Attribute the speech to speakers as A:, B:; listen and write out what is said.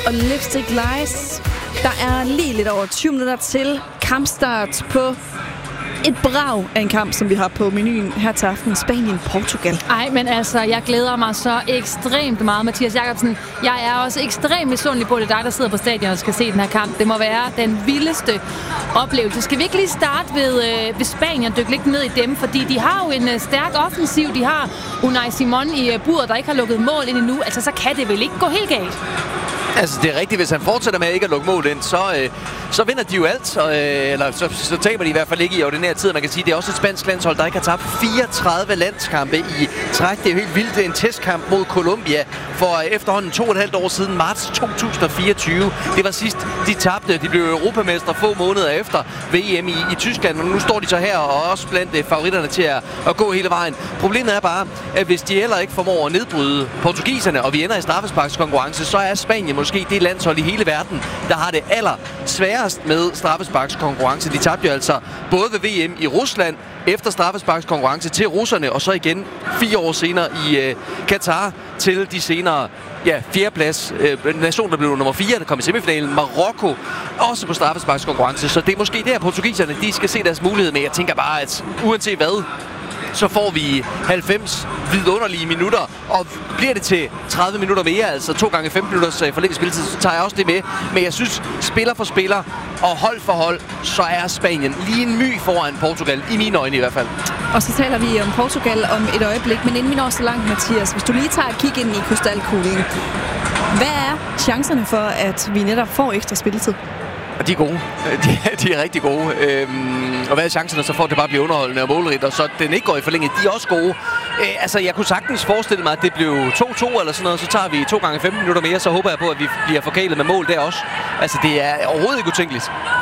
A: og Lipstick Lies. Der er lige lidt over 20 minutter til kampstart på et brag af en kamp, som vi har på menuen her til aften. Spanien-Portugal.
B: Ej, men altså, jeg glæder mig så ekstremt meget, Mathias Jakobsen. Jeg er også ekstremt misundelig på, at det er dig, der sidder på stadion og skal se den her kamp. Det må være den vildeste oplevelse. Skal vi ikke lige starte ved Spanien og dykke lidt ned i dem? Fordi de har jo en stærk offensiv. De har Unai Simon i buret, der ikke har lukket mål ind endnu. Altså, så kan det vel ikke gå helt galt?
C: Altså, det er rigtigt. Hvis han fortsætter med ikke at lukke mål ind, så vinder de jo alt. Eller så taber de i hvert fald ikke i ordinær tid. Man kan sige, det er også et spansk landshold, der ikke har tabt 34 landskampe i træk. Det er jo helt vildt. Det er en testkamp mod Colombia for efterhånden 2,5 år siden, marts 2024. Det var sidst, de tabte. De blev europamestre få måneder efter VM i Tyskland. Og nu står de så her og også blandt favoritterne til at gå hele vejen. Problemet er bare, at hvis de heller ikke formår at nedbryde portugiserne, og vi ender i straffesparkskonkurrence, så er Spanien måske det landshold i hele verden, der har det sværest med straffesparkskonkurrence. De tabte jo altså både ved VM i Rusland efter straffesparkskonkurrence til russerne, og så igen 4 år senere i Katar til de senere fjerdeplads. Nationen, der blev nummer 4, der kom i semifinalen. Marokko også på straffesparkskonkurrence, så det er måske der, portugiserne de skal se deres mulighed med. Jeg tænker bare, at uanset hvad, så får vi 90 vidunderlige minutter, og bliver det til 30 minutter mere, altså 2 gange 15 minutters forlænget spilletid, så tager jeg også det med. Men jeg synes, spiller for spiller og hold for hold, så er Spanien lige en my foran Portugal, i mine øjne i hvert fald.
A: Og så taler vi om Portugal om et øjeblik, men inden vi når så langt, Mathias, hvis du lige tager et kig ind i krystalkuglen, hvad er chancerne for, at vi netop får ekstra spilletid?
C: Og de er gode. De er rigtig gode. Og hvad er chancerne så for, at det bare bliver underholdende og målrigt, og så den ikke går i forlænget? De er også gode. Altså, jeg kunne sagtens forestille mig, at det blev 2-2 eller sådan noget, så tager vi 2 gange 15 minutter mere, så håber jeg på, at vi bliver forkælet med mål der også. Altså, det er overhovedet ikke utænkeligt.